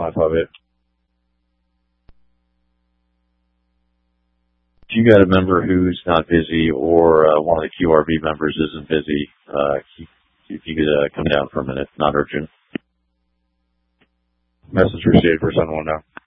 558. If you got a member who's not busy or one of the QRB members isn't busy, if you could come down for a minute, not urgent. Message received for 719.